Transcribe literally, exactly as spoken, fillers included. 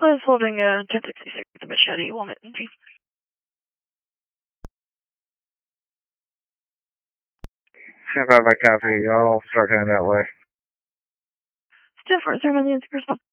I was holding a ten sixty-six with a machete, one minute. ten five by copy. I'll start heading that way. Still for three minutes,